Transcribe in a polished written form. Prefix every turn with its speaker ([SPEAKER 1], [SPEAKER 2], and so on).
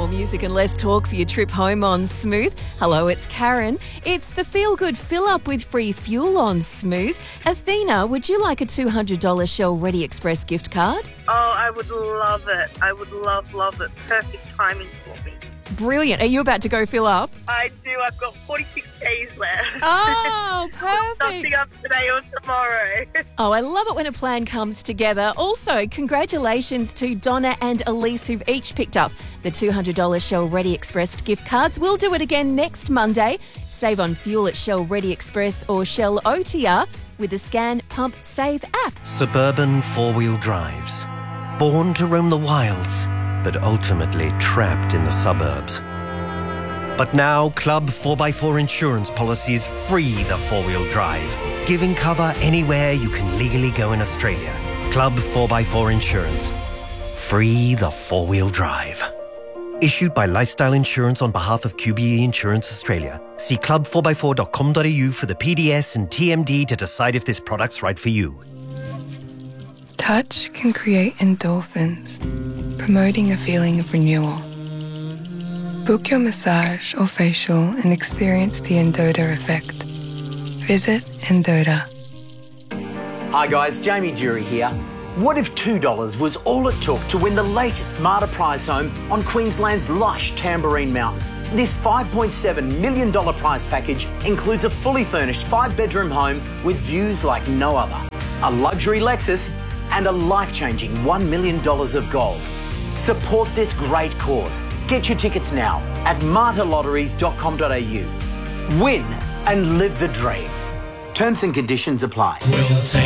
[SPEAKER 1] More music and less talk for your trip home on Smooth. Hello, it's Karen. It's the Feel Good Fill Up with free fuel on Smooth. Athena, would you like a $200 Shell Ready Express gift card?
[SPEAKER 2] Oh, I would love it. I would love it. Perfect timing for me.
[SPEAKER 1] Brilliant. Are you about to go fill up?
[SPEAKER 2] I do. I've got 46 days left.
[SPEAKER 1] Oh, perfect.
[SPEAKER 2] Something up today or tomorrow.
[SPEAKER 1] Oh, I love it when a plan comes together. Also, congratulations to Donna and Elise, who've each picked up the $200 Shell Ready Express gift cards. We'll do it again next Monday. Save on fuel at Shell Ready Express or Shell OTR with the Scan Pump Save app.
[SPEAKER 3] Suburban four-wheel drives. Born to roam the wilds, but ultimately trapped in the suburbs. But now, Club 4x4 insurance policies free the four-wheel drive, giving cover anywhere you can legally go in Australia. Club 4x4 Insurance. Free the four-wheel drive. Issued by Lifestyle Insurance on behalf of QBE Insurance Australia. See club4x4.com.au for the PDS and TMD to decide if this product's right for you.
[SPEAKER 4] Touch can create endorphins, promoting a feeling of renewal. Book your massage or facial and experience the Endota effect. Visit Endota.
[SPEAKER 5] Hi guys, Jamie Dury here. What if $2 was all it took to win the latest Marta prize home on Queensland's lush Tamborine Mountain? This $5.7 million prize package includes a fully furnished 5-bedroom home with views like no other, a luxury Lexus, and a life-changing $1 million of gold. Support this great cause. Get your tickets now at martalotteries.com.au. Win and live the dream. Terms and conditions apply.
[SPEAKER 6] We'll take